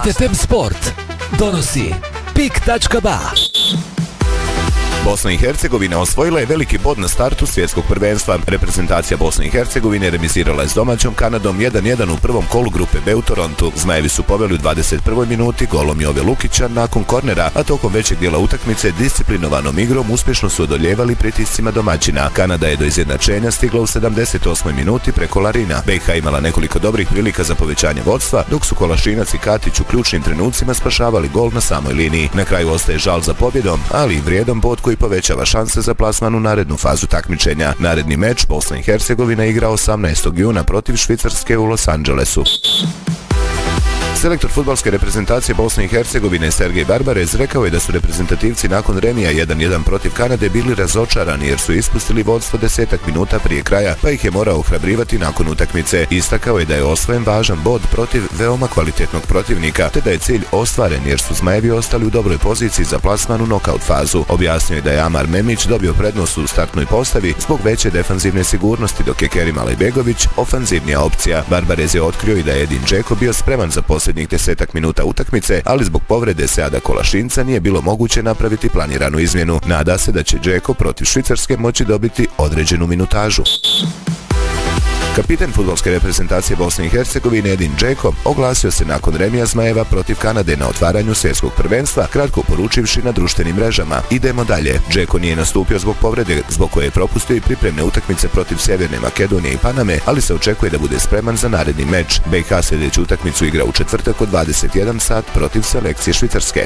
Hit FM Sport donosi PIK.ba. Bosna i Hercegovina osvojila je veliki bod na startu svjetskog prvenstva. Reprezentacija Bosne i Hercegovine remisirala je s domaćom Kanadom 1-1 u prvom kolu grupe B u Torontu. Zmajevi su poveli u 21. minuti golom Jove Lukića nakon kornera, a tokom većeg dijela utakmice disciplinovanom igrom uspješno su odoljevali pritiscima domaćina. Kanada je do izjednačenja stigla u 78. minuti preko Larina. BiH imala nekoliko dobrih prilika za povećanje vodstva, dok su Kolašinac i Katić u ključnim trenucima spašavali gol na samoj liniji. Na kraju ostaje žal za pobjedom, ali i vrijedan bod koji povećava šanse za plasman u narednu fazu takmičenja. Naredni meč Bosna i Hercegovina igra 18. juna protiv Švicarske u Los Angelesu. Selektor fudbalske reprezentacije Bosne i Hercegovine Sergej Barbarez rekao je da su reprezentativci nakon remija 1-1 protiv Kanade bili razočarani jer su ispustili vodstvo 10 minuta prije kraja, pa ih je morao ohrabrivati nakon utakmice. Istakao je da je osvojen važan bod protiv veoma kvalitetnog protivnika, te da je cilj ostvaren jer su Zmajevi ostali u dobroj poziciji za plasman u nokaut fazu. Objasnio je da je Amar Memić dobio prednost u startnoj postavi zbog veće defanzivne sigurnosti, dok je Kerim Alajbegović ofanzivnija opcija. Barbarez je otkrio i da je Edin Džeko bio spreman za posljednjih 10 minuta utakmice, ali zbog povrede Seada Kolašinca nije bilo moguće napraviti planiranu izmjenu. Nada se da će Džeko protiv Švicarske moći dobiti određenu minutažu. Kapitan fudbalske reprezentacije Bosne i Hercegovine Edin Džeko oglasio se nakon remija Zmajeva protiv Kanade na otvaranju svjetskog prvenstva, kratko poručivši na društvenim mrežama: idemo dalje. Džeko nije nastupio zbog povrede, zbog koje je propustio i pripremne utakmice protiv Sjeverne Makedonije i Paname, ali se očekuje da bude spreman za naredni meč. BiH sljedeću utakmicu igra u četvrtak od 21 sat protiv selekcije Švicarske.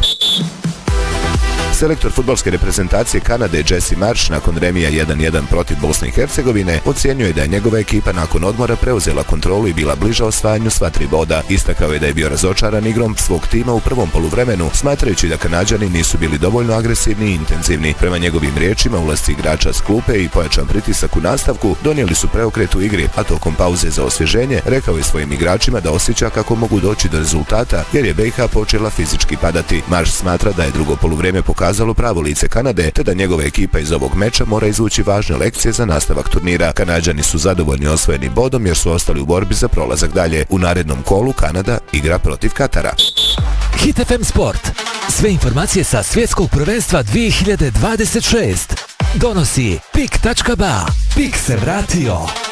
Selektor fudbalske reprezentacije Kanade Jesse Marsh nakon remija 1-1 protiv Bosne i Hercegovine ocijenio je da je njegova ekipa nakon odmora preuzela kontrolu i bila bliža osvajanju sva 3 boda. Istakao je da je bio razočaran igrom svog tima u prvom poluvremenu, smatrajući da Kanađani nisu bili dovoljno agresivni i intenzivni. Prema njegovim riječima, ulasci igrača s klupe i pojačan pritisak u nastavku donijeli su preokret u igri, a tokom pauze za osvježenje rekao je svojim igračima da osjeća kako mogu doći do rezultata jer je BiH počela fizički padati. Marsh smatra da je drugo poluvrijeme pokazalo pravo lice Kanade, te da njegova ekipa iz ovog meča mora izvući važne lekcije za nastavak turnira. Kanađani su zadovoljni osvojenim bodom jer su ostali u borbi za prolazak dalje. U narednom kolu Kanada igra protiv Katara. Hit FM Sport. Sve informacije sa svjetskog prvenstva 2026 donosi PIK.ba. PIK se vratio.